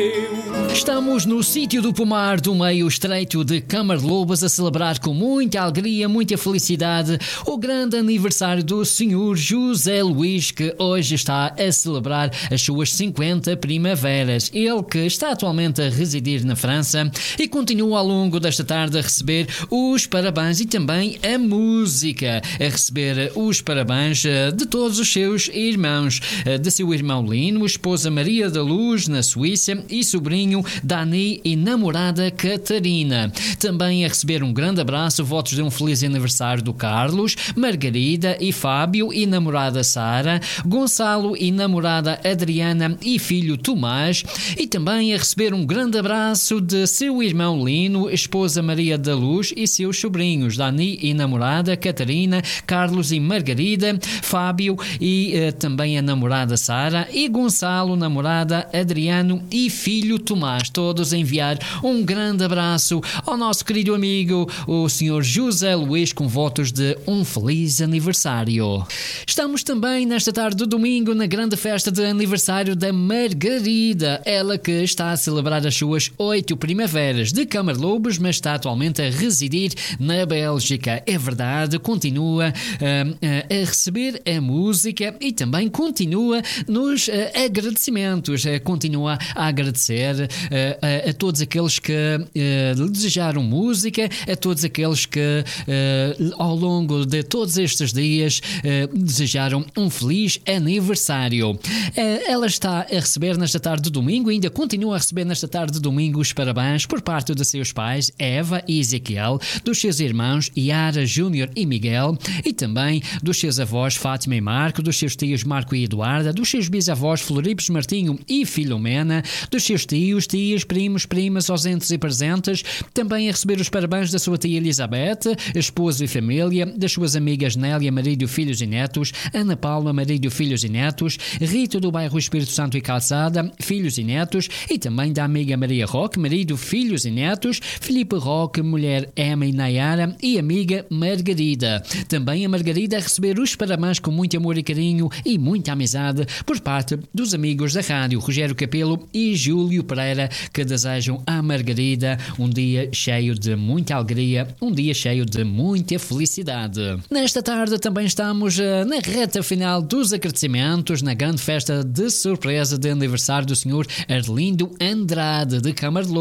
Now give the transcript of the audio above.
Estamos no sítio do Pomar do meio estreito de Camarlobas a celebrar com muita alegria, muita felicidade o grande aniversário do Sr. José Luís, que hoje está a celebrar as suas 50 primaveras. Ele que está atualmente a residir na França e continua ao longo desta tarde a receber os parabéns e também a música, a receber os parabéns de todos os seus irmãos, de seu irmão Lino, esposa Maria da Luz na Suíça e sobrinho Dani e namorada Catarina. Também a receber um grande abraço, votos de um feliz aniversário do Carlos, Margarida e Fábio e namorada Sara, Gonçalo e namorada Adriana e filho Tomás, e também a receber um grande abraço de seu irmão Lino, esposa Maria da Luz e seus sobrinhos Dani e namorada Catarina, Carlos e Margarida, Fábio e também a namorada Sara e Gonçalo, namorada Adriano e filho Tomás, todos a enviar um grande abraço ao nosso querido amigo, o Sr. José Luís, com votos de um feliz aniversário. Estamos também nesta tarde de domingo na grande festa de aniversário da Margarida, ela que está a celebrar as suas 8 primaveras de Camarlobos, mas está atualmente a residir na Bélgica. É verdade, continua a receber a música e também continua nos agradecimentos, continua a agradecer a todos aqueles que lhe desejaram música, a todos aqueles que ao longo de todos estes dias desejaram um feliz aniversário. Ela está a receber nesta tarde de domingo, ainda continua a receber nesta tarde de domingo os parabéns por parte de seus pais, Eva e Ezequiel, dos seus irmãos Yara, Júnior e Miguel, e também dos seus avós Fátima e Marco, dos seus tios Marco e Eduarda, dos seus bisavós Floripes, Martinho e Filomena, dos seus tios, tias, primos, primas, ausentes e presentes, também a receber os parabéns da sua tia Elizabeth, esposo e família, das suas amigas Nélia, marido, filhos e netos, Ana Paula, marido, filhos e netos, Rita do bairro Espírito Santo e Calçada, filhos e netos, e também da amiga Maria Roque, marido, filhos e netos, Filipe Roque, mulher Emma e Nayara e amiga Margarida. Também a Margarida a receber os parabéns com muito amor e carinho e muita amizade por parte dos amigos da rádio, Rogério Capelo e Júlio Pereira, que desejam à Margarida um dia cheio de muita alegria, um dia cheio de muita felicidade. Nesta tarde também estamos na reta final dos agradecimentos, na grande festa de surpresa de aniversário do Sr. Arlindo Andrade de Camarlobos.